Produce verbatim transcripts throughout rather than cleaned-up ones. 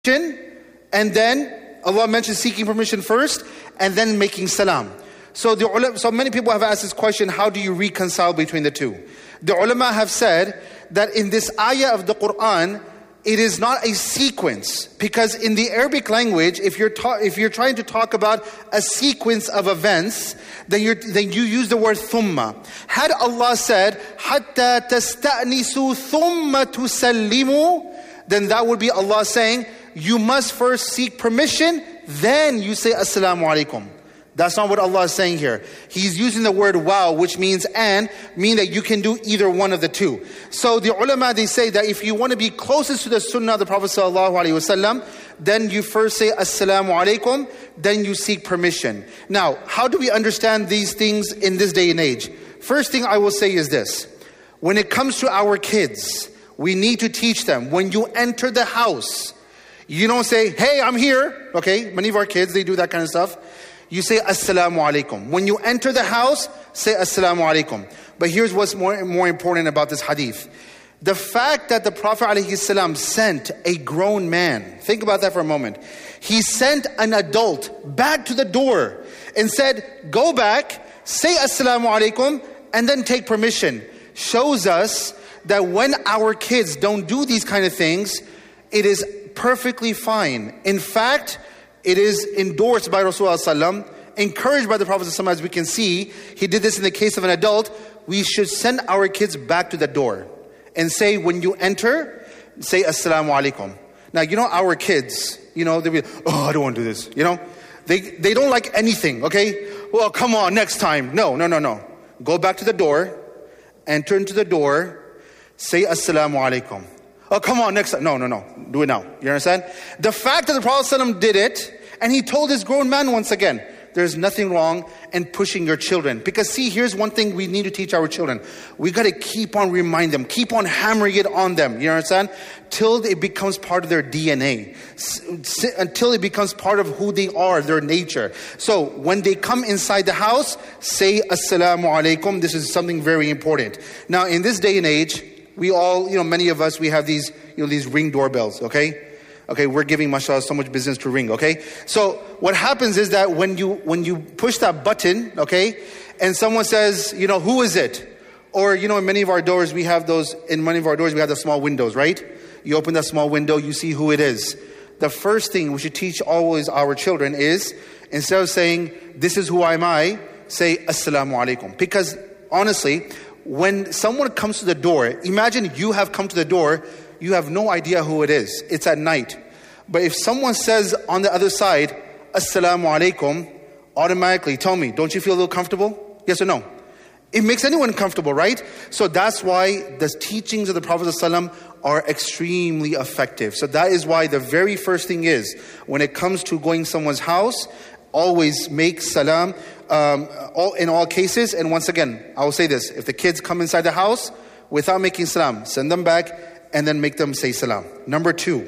and then Allah mentions seeking permission first, and then making salam. So the ulama, so many people have asked this question, how do you reconcile between the two? The ulama have said that in this ayah of the Quran, it is not a sequence, because in the Arabic language, if you're ta- if you're trying to talk about a sequence of events, then you then you use the word thumma. Had Allah said hatta tasta'nisu thumma tusallimu, then that would be Allah saying you must first seek permission, then you say assalamu alaikum. That's not what Allah is saying here. He's using the word wow, which means and, meaning that you can do either one of the two. So the ulama, they say that if you want to be closest to the sunnah of the Prophet sallallahu alaihi wasallam, then you first say assalamu alaikum, then you seek permission. Now, how do we understand these things in this day and age? First thing I will say is this. When it comes to our kids, we need to teach them, when you enter the house, you don't say, hey, I'm here. Okay, many of our kids, they do that kind of stuff. You say assalamu alaikum. When you enter the house, say assalamu alaikum. But here's what's more, more important about this hadith. The fact that the Prophet alayhi salam sent a grown man, think about that for a moment. He sent an adult back to the door and said, go back, say assalamu alaikum, and then take permission. Shows us that when our kids don't do these kind of things, it is perfectly fine. In fact, it is endorsed by Rasulullah sallam, encouraged by the Prophet sallam, as we can see. He did this in the case of an adult. We should send our kids back to the door and say, when you enter, say assalamu alaikum. Now, you know, our kids, you know, they'll be, oh, I don't want to do this. You know, they, they don't like anything, okay? Well, come on, next time. No, no, no, no. Go back to the door, enter into the door, say assalamu alaikum. Oh, come on, next time. No, no, no. Do it now. You understand? The fact that the Prophet ﷺ did it, and he told this grown man once again, there's nothing wrong in pushing your children. Because see, here's one thing we need to teach our children. We got to keep on reminding them, keep on hammering it on them. You understand? Till it becomes part of their D N A. S- until it becomes part of who they are, their nature. So when they come inside the house, say assalamu alaikum. This is something very important. Now, in this day and age, we all, you know, many of us, we have these, you know, these Ring doorbells, okay? Okay, we're giving, mashallah, so much business to Ring, okay? So what happens is that when you when you push that button, okay, and someone says, you know, who is it? Or, you know, in many of our doors, we have those, in many of our doors, we have the small windows, right? You open that small window, you see who it is. The first thing we should teach always our children is, instead of saying, this is who am I, say, assalamu alaikum. Because, honestly, when someone comes to the door, imagine you have come to the door, you have no idea who it is. It's at night. But if someone says on the other side, assalamu alaikum, automatically tell me, don't you feel a little comfortable? Yes or no? It makes anyone comfortable, right? So that's why the teachings of the Prophet ﷺ are extremely effective. So that is why the very first thing is, when it comes to going to someone's house, always make salam um, all, in all cases. And once again, I will say this. If the kids come inside the house without making salam, send them back and then make them say salam. Number two,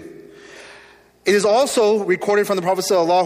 it is also recorded from the Prophet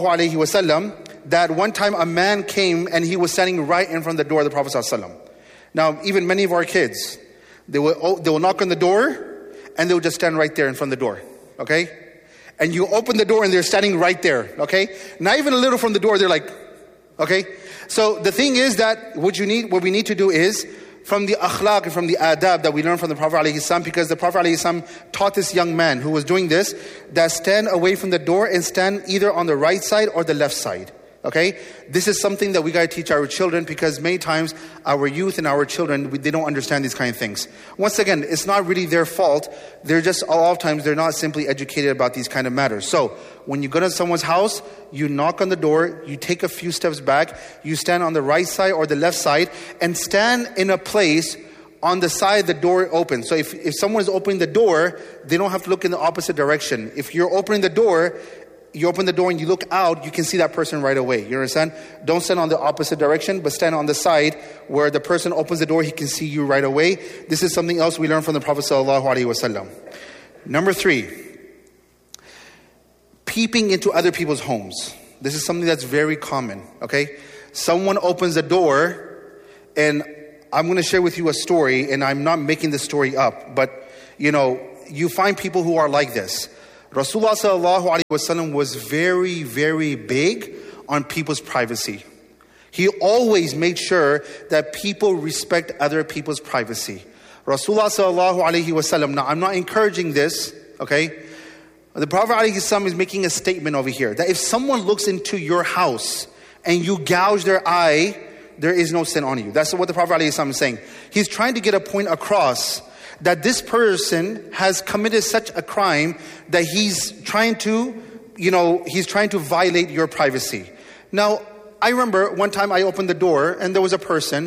ﷺ that one time a man came and he was standing right in front of the door of the Prophet ﷺ. Now, even many of our kids, they will, they will knock on the door and they will just stand right there in front of the door, okay? And you open the door and they're standing right there, okay? Not even a little from the door, they're like, okay? So the thing is that what you need, what we need to do is, from the akhlaq and from the adab that we learn from the Prophet ﷺ, because the Prophet ﷺ taught this young man who was doing this, that stand away from the door and stand either on the right side or the left side. Okay? This is something that we got to teach our children, because many times our youth and our children, they don't understand these kind of things. Once again, it's not really their fault. They're just, a lot of times, they're not simply educated about these kind of matters. So, when you go to someone's house, you knock on the door, you take a few steps back, you stand on the right side or the left side, and stand in a place on the side the door opens. So if, if someone is opening the door, they don't have to look in the opposite direction. If you're opening the door, you open the door and you look out, you can see that person right away. You understand? Don't stand on the opposite direction, but stand on the side where the person opens the door, he can see you right away. This is something else we learned from the Prophet ﷺ. Number three, peeping into other people's homes. This is something that's very common, okay? Someone opens the door, and I'm going to share with you a story, and I'm not making this story up, but, you know, you find people who are like this. Rasulullah sallallahu alaihi wasallam was very, very big on people's privacy. He always made sure that people respect other people's privacy. Rasulullah sallallahu alaihi wasallam, now I'm not encouraging this, okay? The Prophet alaihi wasallam is making a statement over here that if someone looks into your house and you gouge their eye, there is no sin on you. That's what the Prophet alaihi wasallam is saying. He's trying to get a point across that this person has committed such a crime that he's trying to, you know, he's trying to violate your privacy. Now, I remember one time I opened the door and there was a person,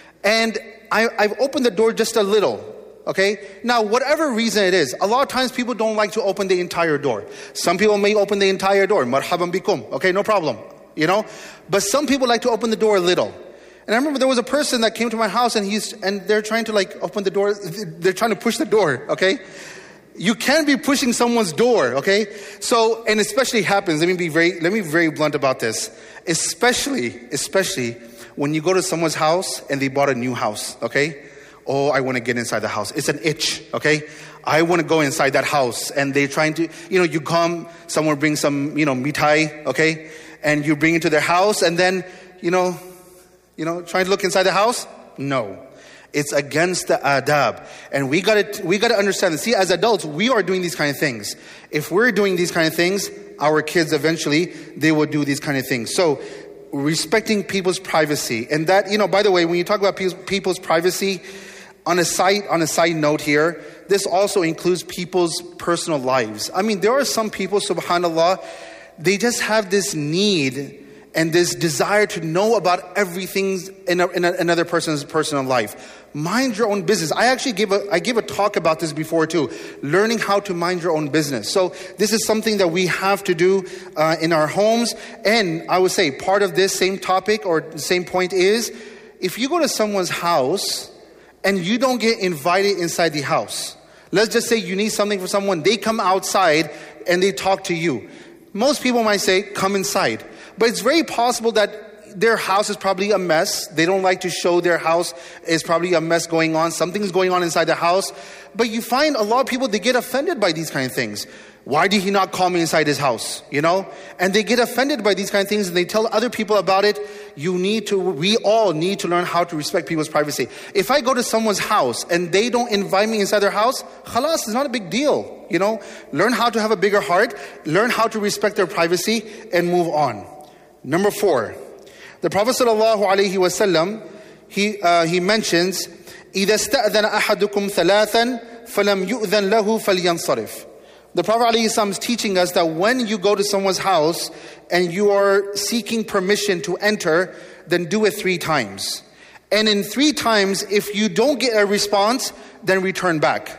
and I, I've opened the door just a little, okay? Now, whatever reason it is, a lot of times people don't like to open the entire door. Some people may open the entire door, marhaban bikum, okay, no problem, you know? But some people like to open the door a little. And I remember there was a person that came to my house and he's and they're trying to like open the door. They're trying to push the door, okay? You can't be pushing someone's door, okay? So, and especially happens, let me be very, let me be very blunt about this. Especially, especially when you go to someone's house and they bought a new house, okay? Oh, I want to get inside the house. It's an itch, okay? I want to go inside that house. And they're trying to, you know, you come, someone brings some, you know, mitai, okay? And you bring it to their house and then, you know, You know, trying to look inside the house? No. It's against the adab. And we got to we got to understand that. See, as adults, we are doing these kind of things. If we're doing these kind of things, our kids eventually, they will do these kind of things. So, respecting people's privacy. And that, you know, by the way, when you talk about people's privacy, on a side on a side note here, this also includes people's personal lives. I mean, there are some people, subhanallah, they just have this need and this desire to know about everything in, a, in a, another person's personal life. Mind your own business. I actually gave a, I gave a talk about this before too. Learning how to mind your own business. So this is something that we have to do uh, in our homes. And I would say part of this same topic or same point is, if you go to someone's house and you don't get invited inside the house. Let's just say you need something for someone. They come outside and they talk to you. Most people might say, come inside. But it's very possible that their house is probably a mess. They don't like to show their house is probably a mess going on. Something's going on inside the house. But you find a lot of people, they get offended by these kind of things. Why did he not call me inside his house? You know? And they get offended by these kind of things and they tell other people about it. You need to, we all need to learn how to respect people's privacy. If I go to someone's house and they don't invite me inside their house, khalas, it's not a big deal. You know? Learn how to have a bigger heart. Learn how to respect their privacy and move on. Number four, the Prophet sallallahu alaihi wasallam, he uh, he mentions, إِذَا اسْتَأْذَنَ أَحَدُكُمْ ثَلَاثًا فَلَمْ يُؤْذَنْ لَهُ فَلْيَنْصَرِفْ. The Prophet alaihi wasallam is teaching us that when you go to someone's house and you are seeking permission to enter, then do it three times. And in three times, if you don't get a response, then return back.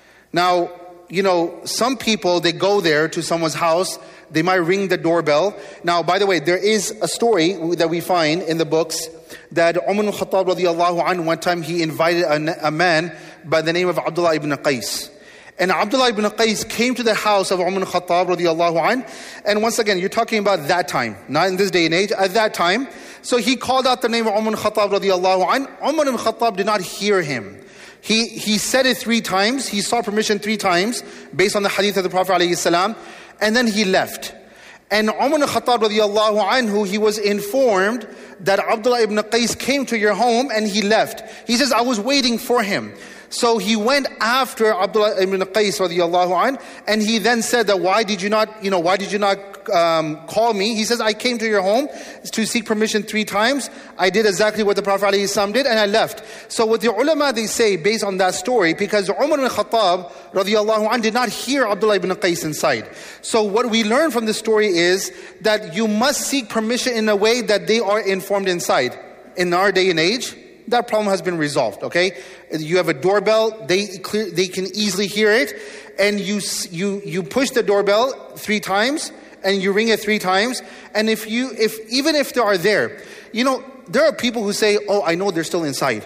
Now, you know, some people, they go there to someone's house, they might ring the doorbell. Now, by the way, there is a story that we find in the books that Umar ibn Khattab radiallahu anhu, one time he invited a, a man by the name of Abdullah ibn Qais. And Abdullah ibn Qais came to the house of Umar ibn Khattab radiallahu anhu. And once again, you're talking about that time, not in this day and age, at that time. So he called out the name of Umar ibn Khattab radiallahu anhu. Umar ibn Khattab did not hear him. He he said it three times. He sought permission three times based on the hadith of the Prophet alayhi salam. And then he left. And Umar ibn Khattab radiallahu anhu, he was informed that Abdullah ibn Qais came to your home and he left. He says, I was waiting for him. So he went after Abdullah ibn Qais radiallahu anhu, and he then said that why did you not, you know, why did you not um, call me? He says, I came to your home to seek permission three times. I did exactly what the Prophet ﷺ did and I left. So what the ulama, they say based on that story, because Umar ibn Khattab radiallahu anhu did not hear Abdullah ibn Qais inside. So what we learn from this story is that you must seek permission in a way that they are informed inside. In our day and age, that problem has been resolved, okay? You have a doorbell, they clear, they can easily hear it, and you you you push the doorbell three times, and you ring it three times, and if you if even if they are there, you know, there are people who say, oh, I know they're still inside.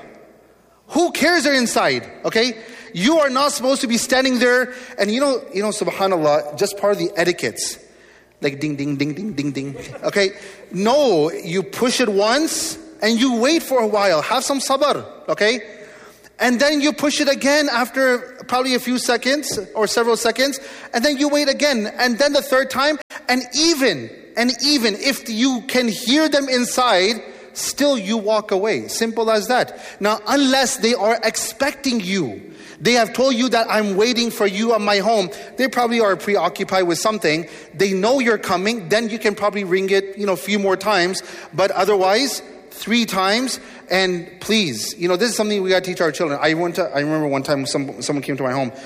Who cares they're inside, okay? You are not supposed to be standing there, and you know, you know, subhanAllah, just part of the etiquettes, like ding, ding, ding, ding, ding, ding, okay? No, you push it once, and you wait for a while. Have some sabr, okay? And then you push it again after probably a few seconds or several seconds. And then you wait again. And then the third time. And even, and even if you can hear them inside, still you walk away. Simple as that. Now, unless they are expecting you, they have told you that I'm waiting for you on my home. They probably are preoccupied with something. They know you're coming. Then you can probably ring it, you know, a few more times. But otherwise, three times. And please, you know, this is something we got to teach our children. I went to, I remember one time some, someone came to my home.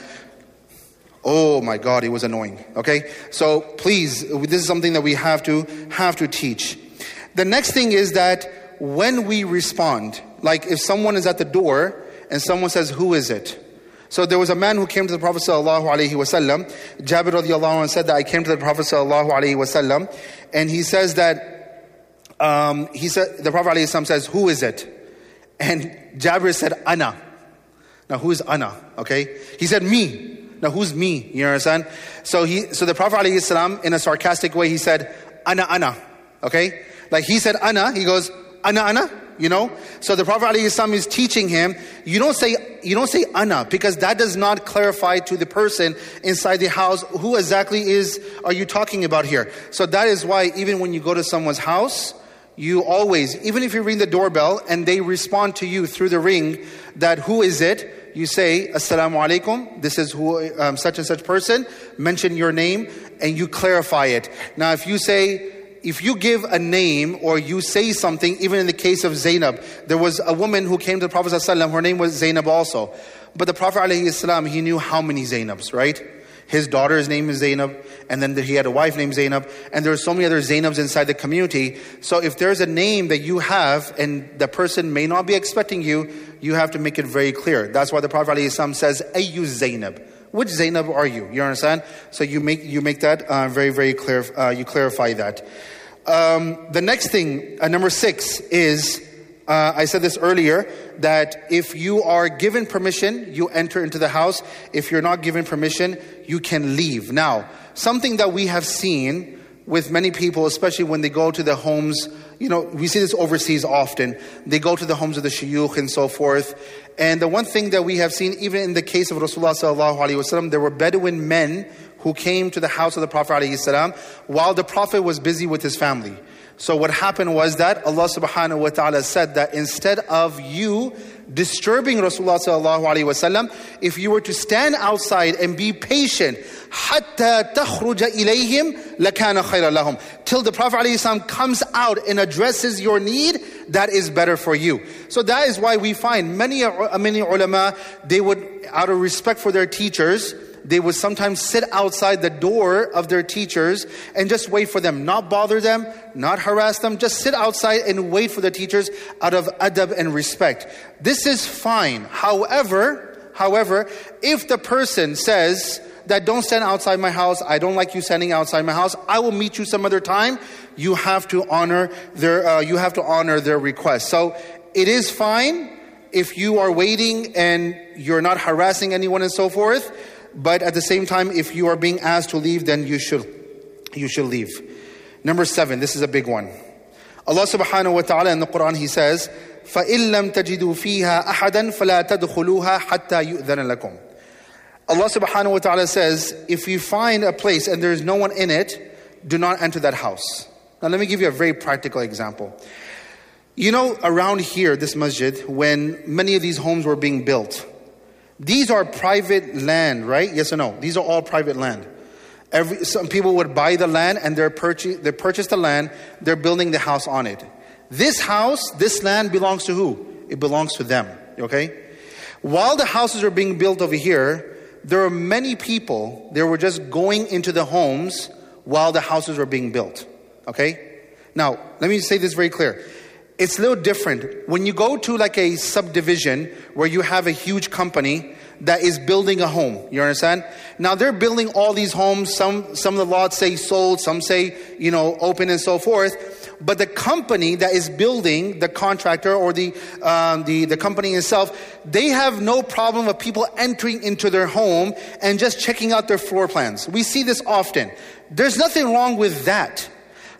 Oh my God, it was annoying. Okay, so please, this is something that we have to have to teach. The next thing is that when we respond, like if someone is at the door and someone says, "Who is it?" So there was a man who came to the Prophet sallallahu alaihi wasallam. Jabir radiallahu anhu said that I came to the Prophet sallallahu alaihi wasallam, and he says that um, he said the Prophet alaihi wasallam says, "Who is it?" And Jabir said, "Ana." Now who is Ana? Okay, he said, "Me." Now who's me? You understand? So he, so the Prophet alaihi wasallam, in a sarcastic way, he said, "Ana, ana." Okay, like he said, "Ana." He goes, "Ana, ana." You know, so the Prophet ﷺ is teaching him, you don't say, you don't say "ana," because that does not clarify to the person inside the house who exactly is, are you talking about here. So that is why even when you go to someone's house, you always, even if you ring the doorbell and they respond to you through the ring, that "Who is it?" You say, "Assalamu alaikum, this is who, um, such and such person," mention your name and you clarify it. Now if you say, if you give a name or you say something, even in the case of Zainab, there was a woman who came to the Prophet ﷺ, her name was Zainab also. But the Prophet ﷺ, he knew how many Zainabs, right? His daughter's name is Zainab, and then he had a wife named Zainab, and there are so many other Zainabs inside the community. So if there's a name that you have and the person may not be expecting you, you have to make it very clear. That's why the Prophet ﷺ says, "Ayyu Zainab." Which Zainab are you? You understand? So you make you make that uh, very, very clear. Uh, you clarify that. Um, the next thing, uh, number six, is, uh, I said this earlier, that if you are given permission, you enter into the house. If you're not given permission, you can leave. Now, something that we have seen with many people, especially when they go to the homes, you know, we see this overseas often. They go to the homes of the shuyukh and so forth. And the one thing that we have seen, even in the case of Rasulullah sallallahu alaihi wasallam, there were Bedouin men who came to the house of the Prophet alaihi salam while the Prophet was busy with his family. So what happened was that Allah subhanahu wa ta'ala said that instead of you disturbing Rasulullah sallallahu alaihi wasallam, if you were to stand outside and be patient, hatta takhruja ilayhim lakana khayran lahum, till the Prophet alaihi salam comes out and addresses your need, that is better for you. So that is why we find many many ulama, they would, out of respect for their teachers, they would sometimes sit outside the door of their teachers and just wait for them. Not bother them, not harass them. Just sit outside and wait for the teachers out of adab and respect. This is fine. However, however, if the person says that don't stand outside my house, I don't like you standing outside my house, I will meet you some other time, you have to honor their, uh, you have to honor their request. So it is fine if you are waiting and you're not harassing anyone and so forth. But at the same time, if you are being asked to leave, then you should you should leave. Number seven, this is a big one. Allah subhanahu wa ta'ala in the Quran, He says, فَإِن لَمْ تَجِدُوا فِيهَا أَحَدًا فَلَا تَدْخُلُوهَا حَتَّى يُؤْذَنَ لَكُمْ. Allah subhanahu wa ta'ala says, if you find a place and there is no one in it, do not enter that house. Now let me give you a very practical example. You know, around here, this masjid, when many of these homes were being built, these are private land, right? Yes or no? These are all private land. Every, some people would buy the land and they're purchase, they purchase the land, they're building the house on it. This house, this land belongs to who? It belongs to them, okay? While the houses are being built over here, there are many people, they were just going into the homes while the houses were being built, okay? Now, let me say this very clear. It's a little different. When you go to like a subdivision where you have a huge company that is building a home, you understand? Now they're building all these homes. Some some of the lots say sold, some say, you know, open and so forth. But the company that is building, the contractor or the um, the the company itself, they have no problem of people entering into their home and just checking out their floor plans. We see this often. There's nothing wrong with that.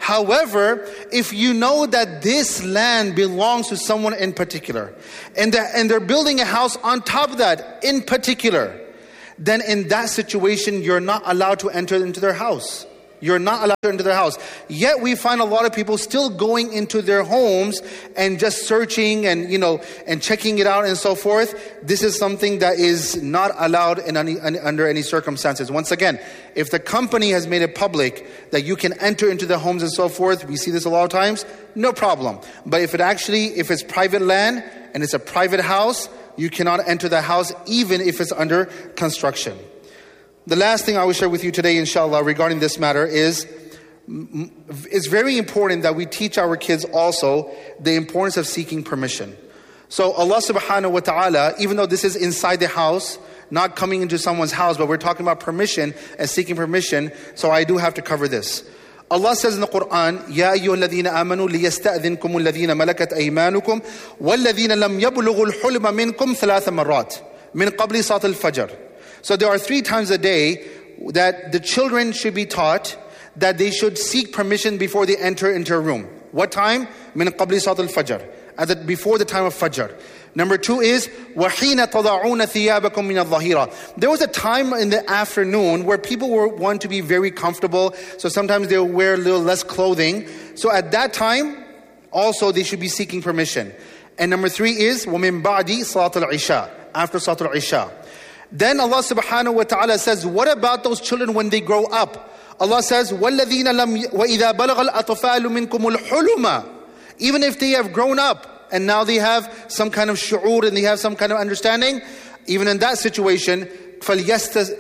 However, if you know that this land belongs to someone in particular, and, that, and they're building a house on top of that in particular, then in that situation, you're not allowed to enter into their house. You're not allowed to enter their house. Yet we find a lot of people still going into their homes and just searching and, you know, and checking it out and so forth. This is something that is not allowed in any, under any circumstances. Once again, if the company has made it public that you can enter into the homes and so forth, we see this a lot of times, no problem. But if it actually, if it's private land and it's a private house, you cannot enter the house even if it's under construction. The last thing I will share with you today, inshallah, regarding this matter is it's very important that we teach our kids also the importance of seeking permission. So Allah subhanahu wa ta'ala, even though this is inside the house, not coming into someone's house, but we're talking about permission and seeking permission, so I do have to cover this. Allah says in the Quran, يَا أَيُّهَا الَّذِينَ آمَنُوا لِيَسْتَأْذِنْكُمُ الَّذِينَ مَلَكَتْ أَيْمَانُكُمْ وَالَّذِينَ لَمْ يَبْلُغُوا الْحُلْمَ مِنْكُمْ ثَلَاثَ مَرَّاتٍ مِنْ قَبْلِ صَلَاةِ الْفَجْرِ. So there are three times a day that the children should be taught that they should seek permission before they enter into a room. What time? مِنْ قَبْلِ صَلَاةِ الْفَجْرِ. At the, before the time of Fajr. Number two is وَحِينَ تَضَعُونَ ثِيَابَكُمْ مِنَ الظَّهِيرَةِ. There was a time in the afternoon where people were want to be very comfortable, so sometimes they'll wear a little less clothing. So at that time, also they should be seeking permission. And number three is وَمِن بَعْدِ صَلَاةِ الْعِشَاءِ. After Salatul Isha. Then Allah subhanahu wa ta'ala says, what about those children when they grow up? Allah says, وَالَّذِينَ لَمْ وَإِذَا بَلَغَ الْأَطْفَالُ مِنْكُمُ الْحُلُمَ. Even if they have grown up and now they have some kind of shu'ur and they have some kind of understanding, even in that situation, فَلْيَسْتَأْذِنُوا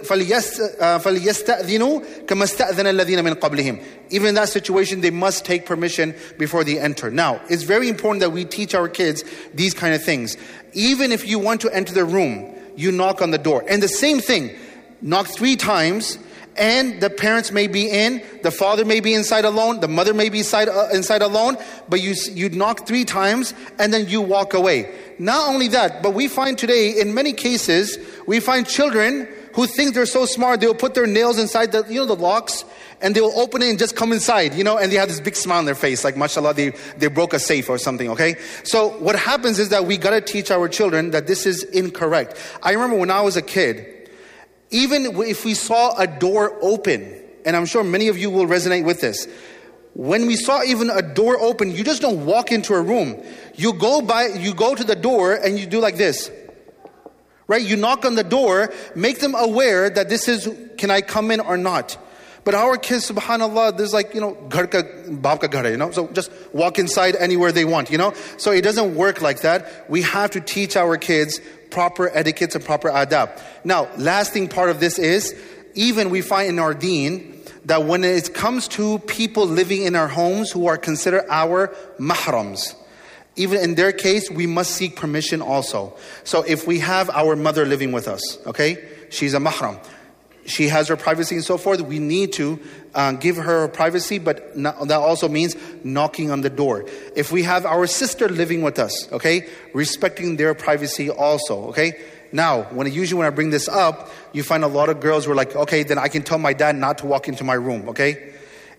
كَمَا اسْتَأْذَنَ الَّذِينَ مِنْ قَبْلِهِمْ. Even in that situation, they must take permission before they enter. Now, it's very important that we teach our kids these kind of things. Even if you want to enter the room, you knock on the door. And the same thing, knock three times, and the parents may be in, the father may be inside alone, the mother may be inside, uh, inside alone, but you, you knock three times, and then you walk away. Not only that, but we find today, in many cases, we find children who think they're so smart, they'll put their nails inside the, you know, the locks, and they will open it and just come inside, you know, and they have this big smile on their face, like, mashallah, they, they broke a safe or something, okay? So what happens is that we got to teach our children that this is incorrect. I remember when I was a kid, even if we saw a door open, and I'm sure many of you will resonate with this, when we saw even a door open, you just don't walk into a room. You go by, you go to the door and you do like this. Right? You knock on the door, make them aware that this is, can I come in or not? But our kids, subhanAllah, there's like, you know, ghar ka, baap ka ghar hai, you know, so just walk inside anywhere they want, you know. So it doesn't work like that. We have to teach our kids proper etiquettes and proper adab. Now, lasting part of this is, even we find in our deen, that when it comes to people living in our homes who are considered our mahrams, even in their case, we must seek permission also. So if we have our mother living with us, okay, she's a mahram. She has her privacy and so forth. We need to uh, give her her privacy, but not, that also means knocking on the door. If we have our sister living with us, okay, respecting their privacy also, okay. Now, when usually when I bring this up, you find a lot of girls who are like, okay, then I can tell my dad not to walk into my room, okay?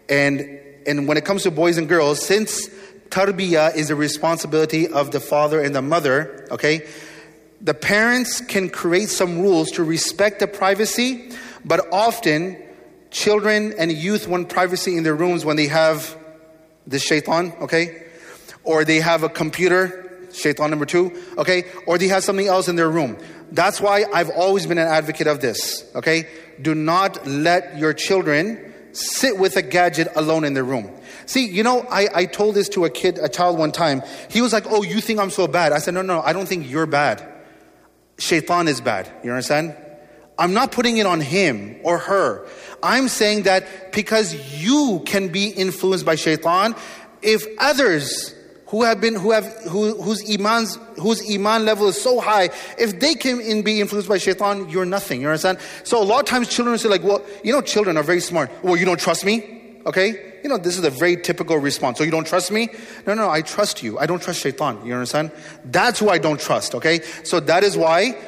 And and when it comes to boys and girls, since tarbiyah is the responsibility of the father and the mother, okay, the parents can create some rules to respect the privacy, but often children and youth want privacy in their rooms when they have the shaitan, okay? Or they have a computer, shaitan number two, okay? Or they have something else in their room. That's why I've always been an advocate of this, okay? Do not let your children sit with a gadget alone in their room. See, you know, I, I told this to a kid, a child one time. He was like, oh, you think I'm so bad? I said, no, no, I don't think you're bad. Shaitan is bad. You understand? I'm not putting it on him or her. I'm saying that because you can be influenced by shaitan, if others who have been, who have, who, whose imans, whose iman level is so high, if they can in, be influenced by shaitan, you're nothing. You understand? So a lot of times children say like, well, you know, children are very smart. Well, you don't trust me? Okay? You know, this is a very typical response. So you don't trust me? No, no, I trust you. I don't trust shaitan. You understand? That's who I don't trust. Okay? So that is why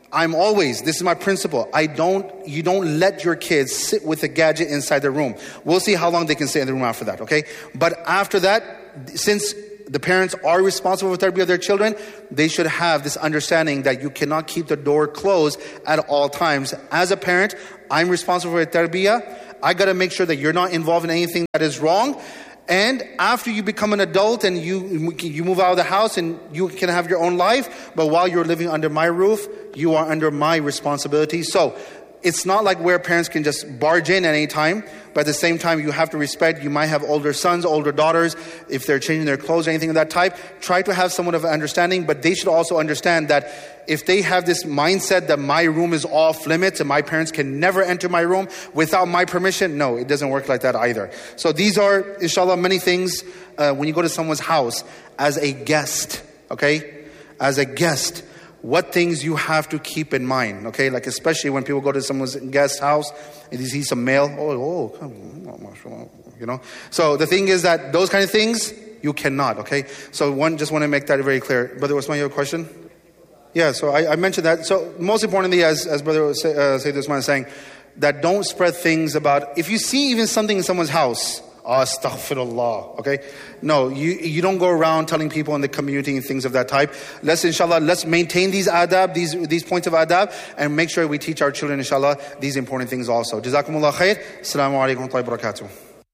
I'm always, this is my principle, I don't, you don't let your kids sit with a gadget inside the room. We'll see how long they can stay in the room after that, okay? But after that, since the parents are responsible for the tarbiyah of their children, they should have this understanding that you cannot keep the door closed at all times. As a parent, I'm responsible for the tarbiyah. I got to make sure that you're not involved in anything that is wrong. And after you become an adult and you you move out of the house and you can have your own life, but while you're living under my roof, you are under my responsibility. So it's not like where parents can just barge in at any time, but at the same time, you have to respect. You might have older sons, older daughters. If they're changing their clothes or anything of that type, try to have somewhat of an understanding, but they should also understand that if they have this mindset that my room is off limits and my parents can never enter my room without my permission, no, it doesn't work like that either. So these are, inshallah, many things uh, when you go to someone's house as a guest, okay? As a guest. What things you have to keep in mind, okay? Like especially when people go to someone's guest house and you see some mail, oh, oh, come on, you know? So the thing is that those kind of things, you cannot, okay? So one, just want to make that very clear. Brother Usman, you have a question? Yeah, so I, I mentioned that. So most importantly, as, as Brother uh, Sayyid Usman is saying, that don't spread things about, if you see even something in someone's house, astaghfirullah, okay? No, you you don't go around telling people in the community and things of that type. Let's, inshallah, let's maintain these adab, these these points of adab, and make sure we teach our children, inshallah, these important things also. Jazakumullah khair. Assalamu alaikum wa rahmatullahi wa barakatuh.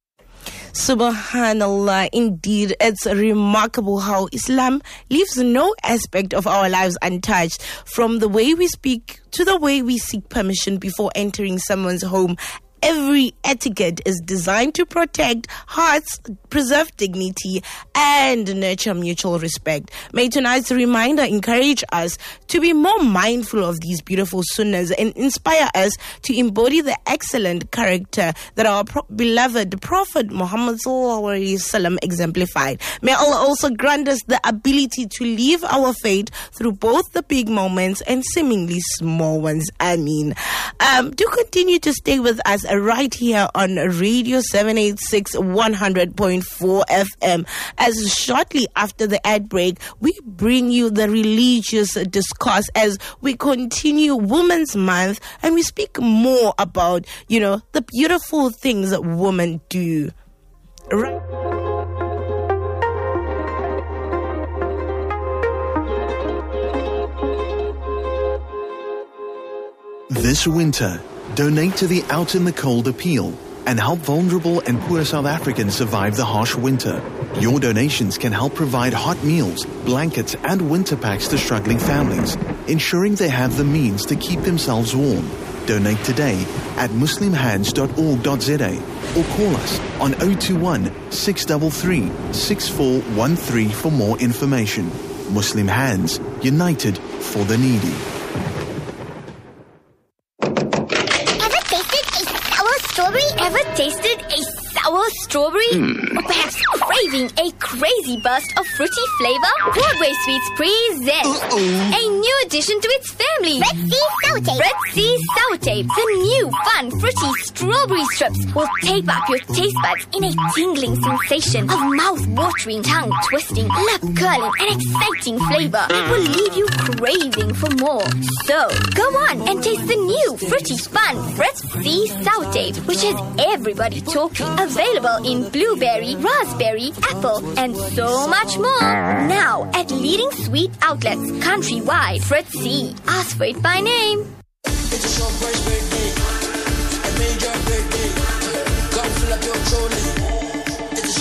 Subhanallah, indeed, it's remarkable how Islam leaves no aspect of our lives untouched, from the way we speak to the way we seek permission before entering someone's home. Every etiquette is designed to protect hearts, preserve dignity, and nurture mutual respect. May tonight's reminder encourage us to be more mindful of these beautiful sunnahs and inspire us to embody the excellent character that our pro- beloved Prophet Muhammad sallallahu alaihi wasallam exemplified. May Allah also grant us the ability to live our faith through both the big moments and seemingly small ones. I mean, um, do continue to stay with us right here on Radio seven eighty-six one hundred point four F M, as shortly after the ad break we bring you the religious discourse as we continue Women's Month and we speak more about, you know, the beautiful things that women do. Right. This winter, donate to the Out in the Cold appeal and help vulnerable and poor South Africans survive the harsh winter. Your donations can help provide hot meals, blankets, and winter packs to struggling families, ensuring they have the means to keep themselves warm. Donate today at muslim hands dot org dot z a or call us on zero two one, six three three, six four one three for more information. Muslim Hands, united for the needy. Ever tasted a sour strawberry? Mm. Or perhaps craving a crazy burst of fruity flavor? Broadway Sweets present Uh-oh. a new addition to its family. Red Sea Sour Tape. Red Sea Sour Tape. The new fun fruity strawberry strips will tape up your taste buds in a tingling sensation of mouth-watering, tongue-twisting, lip-curling, and exciting flavor. It will leave you craving for more. So, go on and taste the new fruity fun Red Sea Sour Tape, which has everybody talking. Available in blueberry, raspberry, apple, and so much more. Now at leading sweet outlets countrywide. Fred C. Ask for it by name. It's a surprise birthday, a major birthday. Come fill up your trolley. It's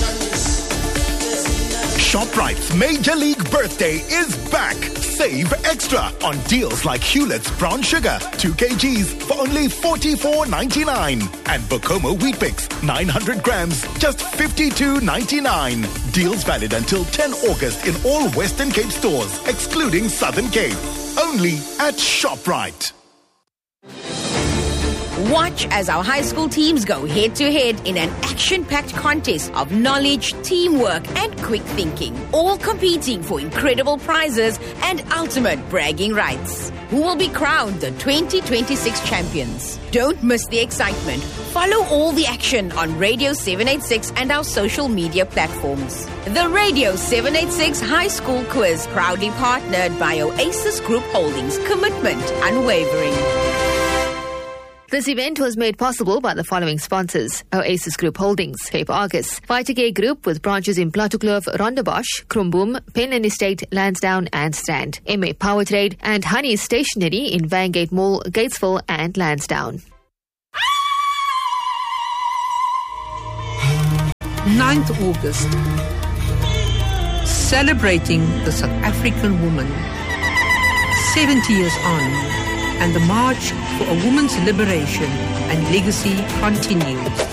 a ShopRite's Major League Birthday is back. Save extra on deals like Hewlett's Brown Sugar, two kilograms for only forty-four ninety-nine. And Bokomo Wheat Bix, nine hundred grams, just fifty-two ninety-nine. Deals valid until tenth August in all Western Cape stores, excluding Southern Cape. Only at ShopRite. Watch as our high school teams go head-to-head in an action-packed contest of knowledge, teamwork, and quick thinking, all competing for incredible prizes and ultimate bragging rights. Who will be crowned the twenty twenty-six champions? Don't miss the excitement. Follow all the action on Radio seven eighty-six and our social media platforms. The Radio seven eighty-six High School Quiz, proudly partnered by Oasis Group Holdings. Commitment unwavering. This event was made possible by the following sponsors: Oasis Group Holdings, Cape Argus, Vitacare Group with branches in Plattekloof, Rondebosch, Krumboom, Penland Estate, Lansdowne and Strand, M A Power Trade and Honey Stationery in Vangate Mall, Gatesville and Lansdowne. ninth of August, celebrating the South African woman, seventy years on, and the march for a woman's liberation and legacy continues.